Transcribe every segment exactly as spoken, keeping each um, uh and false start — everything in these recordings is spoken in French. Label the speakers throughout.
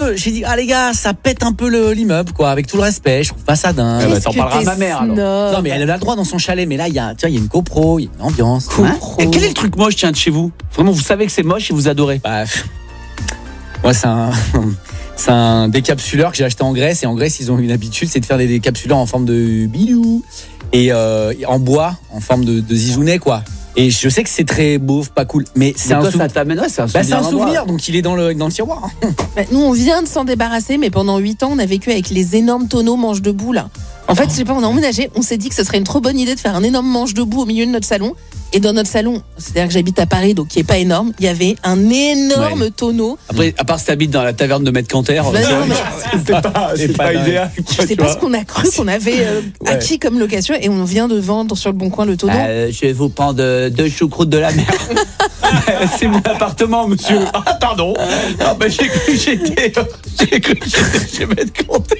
Speaker 1: peu, j'ai dit, ah les gars, ça pète un peu le, l'immeuble, quoi, avec tout le respect, je trouve pas ça dingue.
Speaker 2: Ah bah,
Speaker 3: Qu'est-ce
Speaker 2: t'en
Speaker 3: que
Speaker 2: parleras à
Speaker 3: t'es
Speaker 2: ma mère, alors.
Speaker 3: snob.
Speaker 1: Non, mais elle a le droit dans son chalet, mais là, il y a, tu vois, il y a une copro, il y a une ambiance.
Speaker 3: Copro.
Speaker 1: Hein.
Speaker 2: Et quel est le truc moche, tiens, de chez vous? Vraiment, vous savez que c'est moche et vous adorez.
Speaker 1: Bah, pff, moi, c'est un, c'est un décapsuleur que j'ai acheté en Grèce, et en Grèce, ils ont une habitude, c'est de faire des décapsuleurs en forme de bidou, et euh, en bois, en forme de, de zizounet, quoi. Et je sais que c'est très beauf, pas cool, mais c'est
Speaker 2: Mais
Speaker 1: un,
Speaker 2: toi,
Speaker 1: sou-
Speaker 2: ça t'amène, ouais, c'est un
Speaker 1: bah,
Speaker 2: souvenir.
Speaker 1: c'est un
Speaker 2: à moi.
Speaker 1: souvenir, donc il est dans le, dans le tiroir. hein.
Speaker 3: Bah, nous, on vient de s'en débarrasser, mais pendant huit ans, on a vécu avec les énormes tonneaux manche debout là. En fait, je sais pas, on a emménagé, on s'est dit que ce serait une trop bonne idée de faire un énorme manche debout au milieu de notre salon. Et dans notre salon, c'est-à-dire que j'habite à Paris, donc qui est pas énorme, il y avait un énorme
Speaker 2: Ouais.
Speaker 3: tonneau.
Speaker 2: Après, à part si t'habites dans la taverne de Maître Canter,
Speaker 3: Bah non, mais
Speaker 2: c'est pas,
Speaker 1: c'est
Speaker 2: c'est
Speaker 1: pas
Speaker 2: pas
Speaker 1: dingue.
Speaker 2: idéal.
Speaker 3: je sais pas ce qu'on a cru qu'on avait euh,
Speaker 1: Ouais.
Speaker 3: acquis comme location, et on vient de vendre sur le bon coin le tonneau.
Speaker 2: Euh, je vais vous prendre deux choucroutes de la mer. C'est mon appartement, monsieur. Ah, pardon. Ah, bah, j'ai cru que j'étais. J'ai cru que j'étais chez Maître Canter.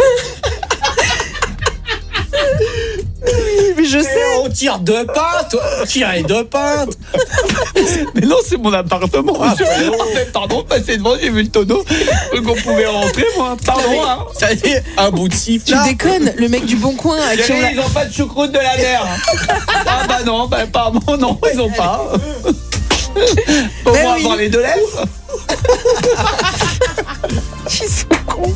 Speaker 3: Mais je sais.
Speaker 1: On tire deux pintes, tirez deux pintes.
Speaker 2: Mais non, c'est mon appartement, monsieur. Ah, mais pardon, de passer devant, j'ai vu le tonneau. Donc on pouvait rentrer, moi. Pardon,
Speaker 3: Non, mais-
Speaker 2: hein.
Speaker 1: Ça a été un bout de siffle.
Speaker 3: Tu déconnes, le mec du bon coin à qui on l'a-
Speaker 2: Chérie, ils ont pas de choucroute de la mer. Ah, bah non, bah, pardon, non, ils ont pas. Pour
Speaker 3: Ben
Speaker 2: moi,
Speaker 3: oui.
Speaker 2: avoir les deux lèvres.
Speaker 3: Ils sont cons.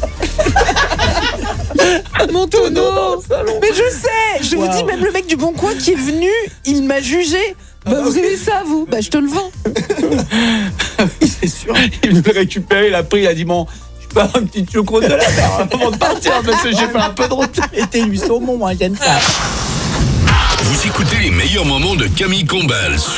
Speaker 3: Mon tonneau. Mais je sais, je vous
Speaker 1: Wow.
Speaker 3: dis, même le mec du bon coin qui est venu, il m'a jugé. Bah, vous avez ça, vous? Bah, je te le vends.
Speaker 1: C'est sûr.
Speaker 2: Il me l'a récupéré, il a pris, il a dit bon, je peux avoir une petite choucroute de la mer avant de partir parce que j'ai fait un peu de route.
Speaker 1: Mettez-lui saumon, moi, j'aime ça.
Speaker 4: Vous écoutez les meilleurs moments de Camille Combal sur